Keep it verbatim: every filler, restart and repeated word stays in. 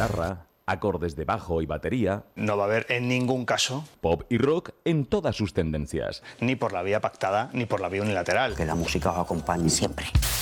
guitarra, acordes de bajo y batería. No va a haber en ningún caso Pop y rock en todas sus tendencias. ni por la vía pactada ni por la vía unilateral. Que la música os acompañe siempre.